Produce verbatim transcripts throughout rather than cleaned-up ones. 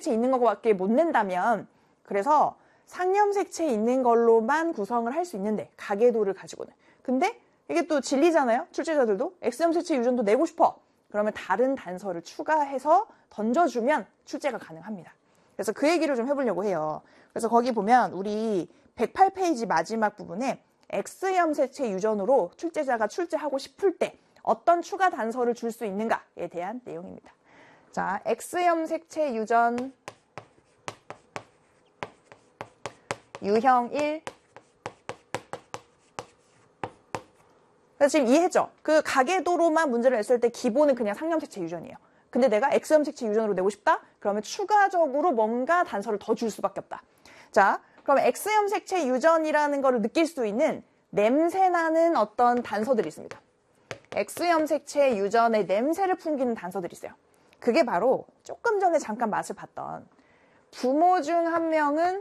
색채 있는 것밖에 못 낸다면, 그래서 상염색채 있는 걸로만 구성을 할 수 있는데, 가계도를 가지고는. 근데 이게 또 진리잖아요. 출제자들도 X염색채 유전도 내고 싶어. 그러면 다른 단서를 추가해서 던져주면 출제가 가능합니다. 그래서 그 얘기를 좀 해보려고 해요. 그래서 거기 보면 우리 백팔 페이지 마지막 부분에 X염색채 유전으로 출제자가 출제하고 싶을 때 어떤 추가 단서를 줄 수 있는가에 대한 내용입니다. 자, X염색채 유전 유형 일. 그래서 지금 이해했죠? 그 가계도로만 문제를 냈을 때 기본은 그냥 상염색채 유전이에요. 근데 내가 X염색채 유전으로 내고 싶다? 그러면 추가적으로 뭔가 단서를 더 줄 수밖에 없다. 자, 그럼 X염색채 유전이라는 거를 느낄 수 있는 냄새나는 어떤 단서들이 있습니다. X염색채 유전의 냄새를 풍기는 단서들이 있어요. 그게 바로 조금 전에 잠깐 맛을 봤던 부모 중 한 명은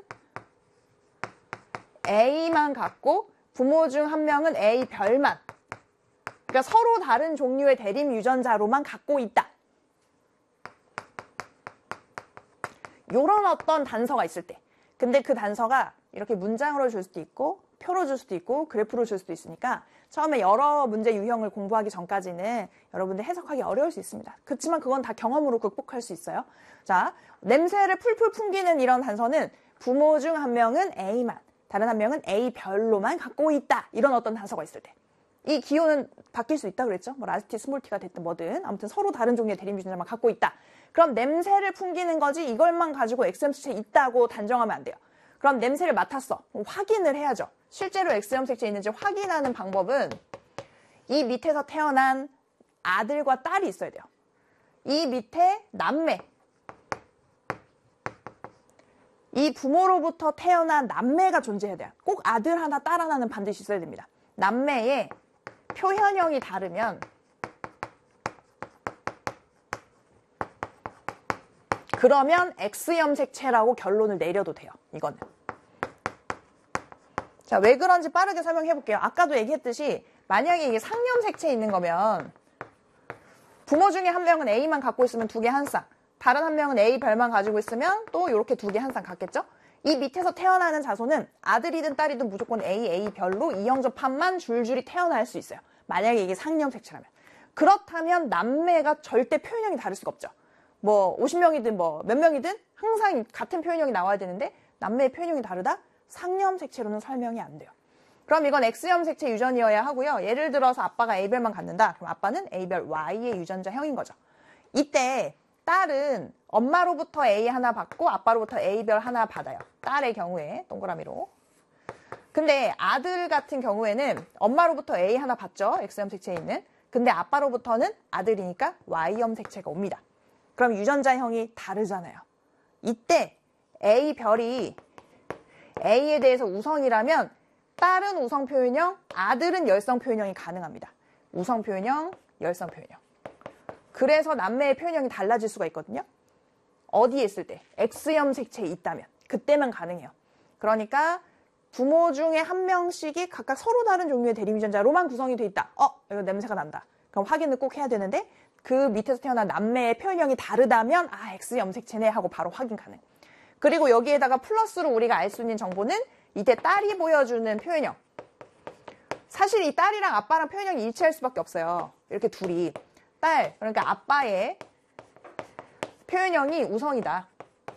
A만 갖고 부모 중 한 명은 A 별만. 그러니까 서로 다른 종류의 대립 유전자로만 갖고 있다. 요런 어떤 단서가 있을 때. 근데 그 단서가 이렇게 문장으로 줄 수도 있고 표로 줄 수도 있고 그래프로 줄 수도 있으니까 처음에 여러 문제 유형을 공부하기 전까지는 여러분들 해석하기 어려울 수 있습니다. 그렇지만 그건 다 경험으로 극복할 수 있어요. 자, 냄새를 풀풀 풍기는 이런 단서는 부모 중 한 명은 A만, 다른 한 명은 A 별로만 갖고 있다. 이런 어떤 단서가 있을 때. 이 기호는 바뀔 수 있다고 그랬죠. 뭐 라스티, 스몰티가 됐든 뭐든 아무튼 서로 다른 종류의 대립 유전자만 갖고 있다. 그럼 냄새를 풍기는 거지 이걸만 가지고 X염색채 있다고 단정하면 안 돼요. 그럼 냄새를 맡았어. 확인을 해야죠. 실제로 X염색채 있는지 확인하는 방법은 이 밑에서 태어난 아들과 딸이 있어야 돼요. 이 밑에 남매. 이 부모로부터 태어난 남매가 존재해야 돼요. 꼭 아들 하나, 딸 하나는 반드시 있어야 됩니다. 남매의 표현형이 다르면 그러면 X염색채라고 결론을 내려도 돼요. 이거는. 자, 왜 그런지 빠르게 설명해 볼게요. 아까도 얘기했듯이 만약에 이게 상염색채 있는 거면 부모 중에 한 명은 A만 갖고 있으면 두 개 한 쌍, 다른 한 명은 A 별만 가지고 있으면 또 이렇게 두 개 한 쌍 갖겠죠? 이 밑에서 태어나는 자손은 아들이든 딸이든 무조건 A, A 별로 이형접합만 줄줄이 태어날 수 있어요. 만약에 이게 상염색채라면. 그렇다면 남매가 절대 표현형이 다를 수가 없죠. 뭐 오십 명이든 뭐 몇 명이든 항상 같은 표현형이 나와야 되는데 남매의 표현형이 다르다? 상염색채로는 설명이 안 돼요. 그럼 이건 X염색채 유전이어야 하고요. 예를 들어서 아빠가 A별만 갖는다. 그럼 아빠는 A별 Y의 유전자형인 거죠. 이때 딸은 엄마로부터 A 하나 받고 아빠로부터 A별 하나 받아요. 딸의 경우에 동그라미로. 근데 아들 같은 경우에는 엄마로부터 A 하나 받죠. X염색체에 있는. 근데 아빠로부터는 아들이니까 Y염색체가 옵니다. 그럼 유전자형이 다르잖아요. 이때 A별이 A에 대해서 우성이라면 딸은 우성 표현형, 아들은 열성 표현형이 가능합니다. 우성 표현형, 열성 표현형. 그래서 남매의 표현형이 달라질 수가 있거든요. 어디에 있을 때? X염색체에 있다면. 그때만 가능해요. 그러니까 부모 중에 한 명씩이 각각 서로 다른 종류의 대립유전자로만 구성이 돼 있다. 어, 이거 냄새가 난다. 그럼 확인을 꼭 해야 되는데 그 밑에서 태어난 남매의 표현형이 다르다면 아, X염색체네 하고 바로 확인 가능. 그리고 여기에다가 플러스로 우리가 알 수 있는 정보는 이때 딸이 보여주는 표현형. 사실 이 딸이랑 아빠랑 표현형이 일치할 수밖에 없어요. 이렇게 둘이. 딸, 그러니까 아빠의 표현형이 우성이다.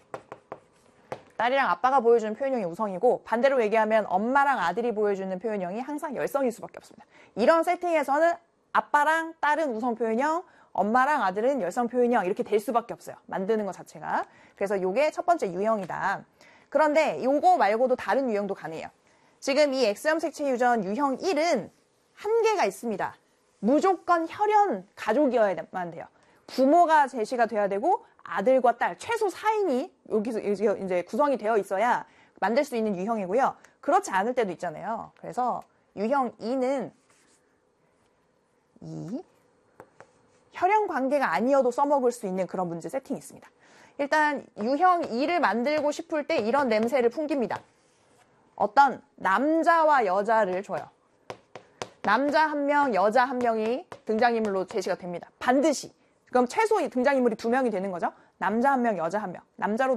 딸이랑 아빠가 보여주는 표현형이 우성이고 반대로 얘기하면 엄마랑 아들이 보여주는 표현형이 항상 열성일 수밖에 없습니다. 이런 세팅에서는 아빠랑 딸은 우성 표현형, 엄마랑 아들은 열성 표현형 이렇게 될 수밖에 없어요. 만드는 것 자체가. 그래서 이게 첫 번째 유형이다. 그런데 이거 말고도 다른 유형도 가능해요. 지금 이 X염색체 유전 유형 일은 한계가 있습니다. 무조건 혈연 가족이어야만 돼요. 부모가 제시가 돼야 되고 아들과 딸 최소 사 인이 여기서 이제 구성이 되어 있어야 만들 수 있는 유형이고요. 그렇지 않을 때도 있잖아요. 그래서 유형 이는 이 혈연 관계가 아니어도 써먹을 수 있는 그런 문제 세팅이 있습니다. 일단 유형 이를 만들고 싶을 때 이런 냄새를 풍깁니다. 어떤 남자와 여자를 줘요. 남자 한 명, 여자 한 명이 등장인물로 제시가 됩니다. 반드시. 그럼 최소 등장인물이 두 명이 되는 거죠. 남자 한 명, 여자 한 명. 남자로